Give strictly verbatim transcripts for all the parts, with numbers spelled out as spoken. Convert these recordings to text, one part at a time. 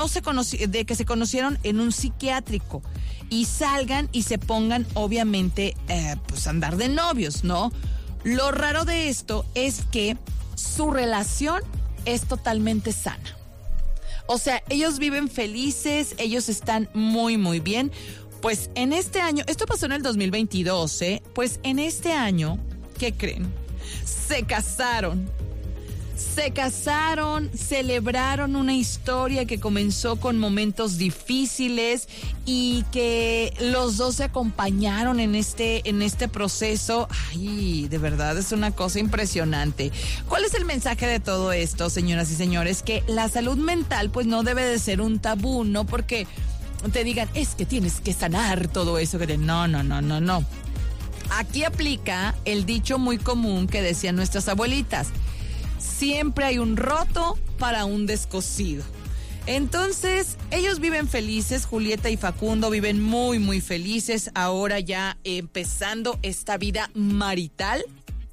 se conoci- de que se conocieron en un psiquiátrico y salgan y se pongan, obviamente, eh, pues andar de novios, ¿no? Lo raro de esto es que su relación es totalmente sana. O sea, ellos viven felices, ellos están muy, muy bien. Pues en este año, esto pasó en el dos mil veintidós, ¿eh? Pues en este año, ¿qué creen? Se casaron. Se casaron, celebraron una historia que comenzó con momentos difíciles y que los dos se acompañaron en este, en este proceso. Ay, de verdad es una cosa impresionante. ¿Cuál es el mensaje de todo esto, señoras y señores? Que la salud mental pues no debe de ser un tabú, ¿no? Porque te digan, es que tienes que sanar todo eso. No, no, no, no, no. Aquí aplica el dicho muy común que decían nuestras abuelitas. Siempre hay un roto para un descosido. Entonces, ellos viven felices, Julieta y Facundo viven muy, muy felices, ahora ya empezando esta vida marital.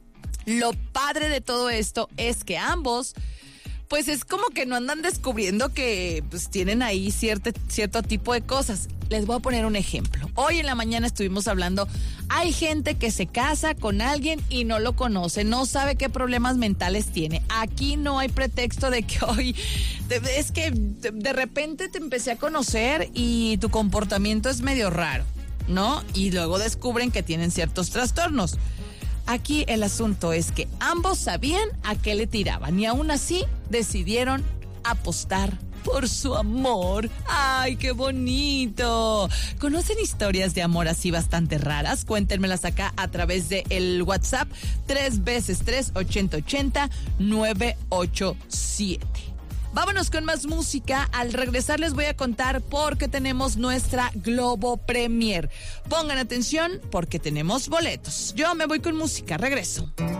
Lo padre de todo esto es que ambos, pues es como que no andan descubriendo que pues tienen ahí cierto, cierto tipo de cosas. Les voy a poner un ejemplo. Hoy en la mañana estuvimos hablando, hay gente que se casa con alguien y no lo conoce, no sabe qué problemas mentales tiene. Aquí no hay pretexto de que hoy, es que de repente te empecé a conocer y tu comportamiento es medio raro, ¿no? Y luego descubren que tienen ciertos trastornos. Aquí el asunto es que ambos sabían a qué le tiraban y aún así decidieron apostar por su amor. ¡Ay, qué bonito! ¿Conocen historias de amor así bastante raras? Cuéntenmelas acá a través de el WhatsApp tres veces tres, ochenta ochenta, nueve ocho siete. Vámonos con más música. Al regresar les voy a contar por qué tenemos nuestra Globo Premier. Pongan atención porque tenemos boletos. Yo me voy con música. Regreso.